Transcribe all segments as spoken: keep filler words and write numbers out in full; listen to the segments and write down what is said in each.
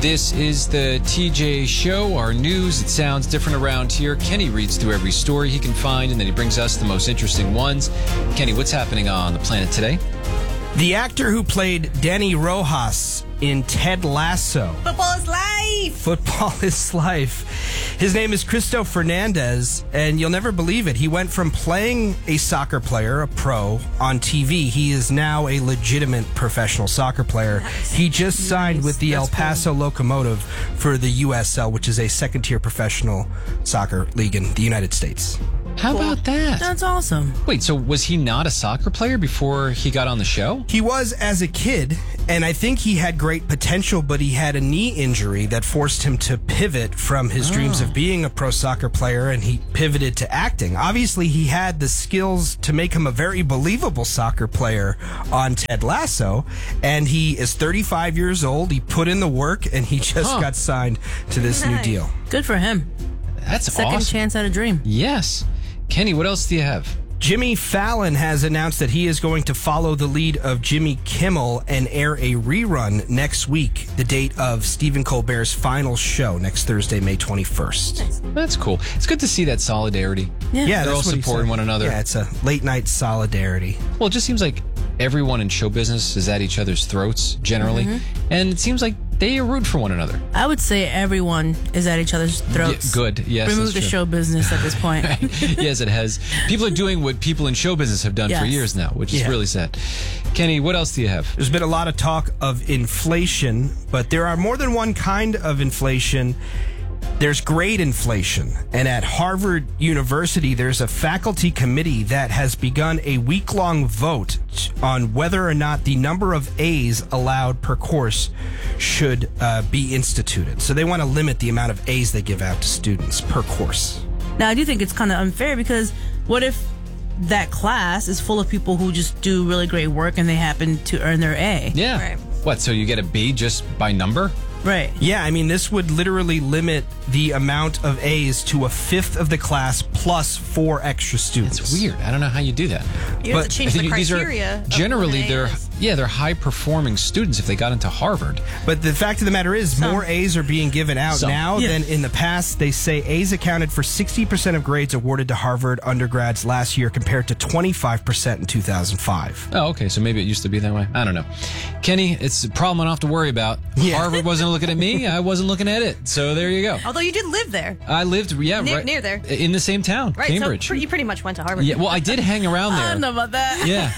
This is the T J Show, our news. It sounds different around here. Kenny reads through every story he can find, and then he brings us the most interesting ones. Kenny, what's happening on the planet today? The actor who played Danny Rojas in Ted Lasso. Football is life! Football is life. His name is Cristo Fernandez, and you'll never believe it. He went from playing a soccer player, a pro, on T V. He is now a legitimate professional soccer player. Nice. He just Nice. signed with the That's El Paso cool. Locomotive for the U S L, which is a second-tier professional soccer league in the United States. How Cool. about that? That's awesome. Wait, so was he not a soccer player before he got on the show? He was as a kid, and I think he had great potential, but he had a knee injury that forced him to pivot from his Oh. dreams of being a pro soccer player, and he pivoted to acting. Obviously, he had the skills to make him a very believable soccer player on Ted Lasso, and he is thirty-five years old. He put in the work, and he just Huh. got signed to this new Nice. deal. Good for him. That's Second awesome. chance at a dream. Yes. Kenny, what else do you have? Jimmy Fallon has announced that he is going to follow the lead of Jimmy Kimmel and air a rerun next week, the date of Stephen Colbert's final show next Thursday, May twenty-first. That's cool. It's good to see that solidarity. Yeah. Yeah, They're all that's what he supporting said. one another. Yeah, it's a late night solidarity. Well, it just seems like everyone in show business is at each other's throats generally, and it seems like they root for one another. I would say everyone is at each other's throats. Yeah, good. Yes, Remove that's the true. show business at this point. Yes, it has. People are doing what people in show business have done for Yes. years now, which is Yeah. really sad. Kenny, what else do you have? There's been a lot of talk of inflation, but there are more than one kind of inflation. There's grade inflation. And at Harvard University, there's a faculty committee that has begun a week-long vote on whether or not the number of A's allowed per course should uh, be instituted. So they want to limit the amount of A's they give out to students per course. Now, I do think it's kind of unfair because what if that class is full of people who just do really great work and they happen to earn their A? Yeah. Right. What, so you get a B just by number? Right. Yeah, I mean, this would literally limit the amount of A's to a fifth of the class plus four extra students. It's weird. I don't know how you do that. You have But to change I the think these criteria. are of generally what an A they're is. yeah they're high performing students if they got into Harvard. But the fact of the matter is, Some. more A's are being given out Some. now Yeah. than in the past. They say A's accounted for sixty percent of grades awarded to Harvard undergrads last year compared to twenty-five percent in two thousand five. Oh, okay. So maybe it used to be that way. I don't know. Kenny, it's a problem I don't have to worry about. Yeah. Harvard wasn't looking at me. I wasn't looking at it. So there you go. Although you did live there. I lived, yeah, Near- right near there. in the same town, Right, Cambridge. so pre- you pretty much went to Harvard. Yeah, well, I did hang around I there. don't know about that. Yeah.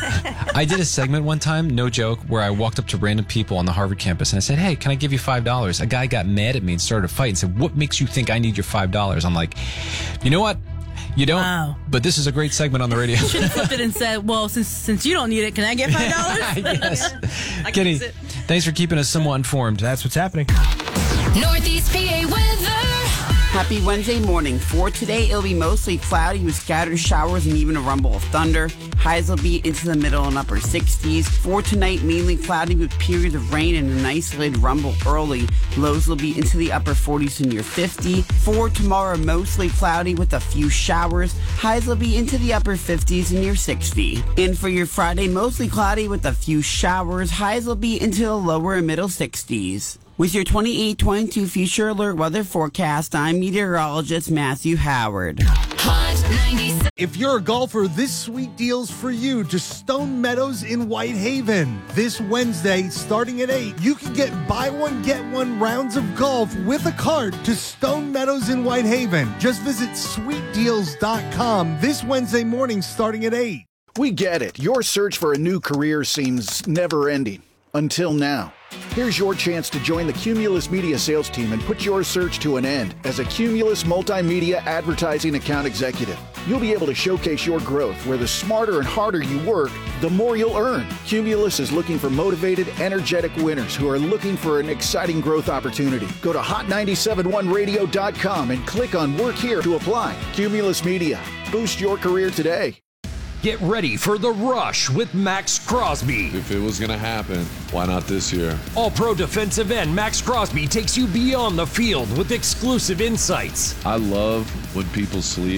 I did a segment one time, no joke, where I walked up to random people on the Harvard campus and I said, hey, can I give you five dollars? A guy got mad at me and started a fight and said, what makes you think I need your five dollars? I'm like, you know what? You don't, Wow. but this is a great segment on the radio. Should have flipped it and said, well, since since you don't need it, can I get five dollars? Yes. I can Kenny, use it. thanks for keeping us somewhat informed. That's what's happening. Northeast P A weather. Happy Wednesday morning. For today, it'll be mostly cloudy with scattered showers and even a rumble of thunder. Highs will be into the middle and upper sixties. For tonight, mainly cloudy with periods of rain and an isolated rumble early. Lows will be into the upper forties to near fifty. For tomorrow, mostly cloudy with a few showers. Highs will be into the upper fifties and near sixty. And for your Friday, mostly cloudy with a few showers. Highs will be into the lower and middle sixties. With your twenty-eight twenty-two Future Alert weather forecast, I'm meteorologist Matthew Howard. Hot ninety-seven. If you're a golfer, this sweet deal's for you to Stone Meadows in Whitehaven. This Wednesday, starting at eight, you can get buy one, get one rounds of golf with a card to Stone Meadows in Whitehaven. Just visit sweet deals dot com this Wednesday morning starting at eight. We get it. Your search for a new career seems never-ending. Until now. Here's your chance to join the Cumulus Media sales team and put your search to an end as a Cumulus Multimedia Advertising Account Executive. You'll be able to showcase your growth where the smarter and harder you work, the more you'll earn. Cumulus is looking for motivated, energetic winners who are looking for an exciting growth opportunity. Go to hot nine seven one radio dot com and click on Work Here to apply. Cumulus Media. Boost your career today. Get ready for The Rush with Max Crosby. If it was going to happen, why not this year? All-Pro defensive end Max Crosby takes you beyond the field with exclusive insights. I love when people sleep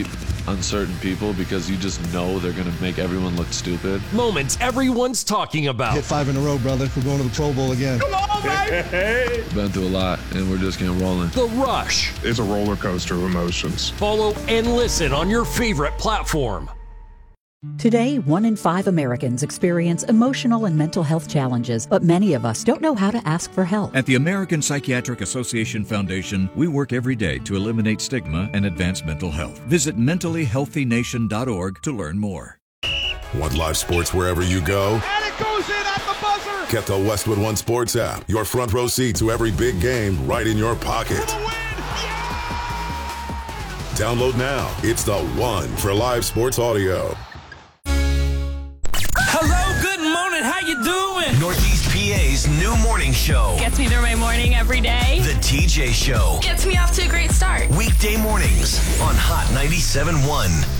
uncertain people because you just know they're going to make everyone look stupid. Moments everyone's talking about. Hit five in a row, brother. We're going to the Pro Bowl again. Come on, baby! Been through a lot, and we're just getting rolling. The Rush. It's a roller coaster of emotions. Follow and listen on your favorite platform. Today, one in five Americans experience emotional and mental health challenges, but many of us don't know how to ask for help. At the American Psychiatric Association Foundation, we work every day to eliminate stigma and advance mental health. Visit mentally healthy nation dot org to learn more. Want live sports wherever you go? And it goes in at the buzzer! Get the Westwood One Sports app. Your front row seat to every big game right in your pocket. Yeah! Download now. It's the one for live sports audio. Hello, good morning, how you doing? Northeast P A's new morning show. Gets me through my morning every day. The T J Show. Gets me off to a great start. Weekday mornings on Hot ninety-seven point one.